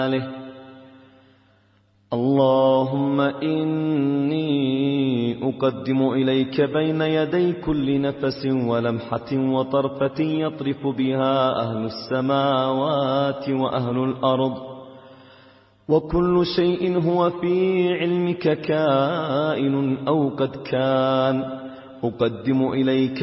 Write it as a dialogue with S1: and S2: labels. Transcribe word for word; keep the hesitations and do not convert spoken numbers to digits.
S1: اللهم إني أقدم إليك بين يدي كل نفس ولمحة وطرفة يطرف بها أهل السماوات وأهل الأرض وكل شيء هو في علمك كائن أو قد كان، أقدم إليك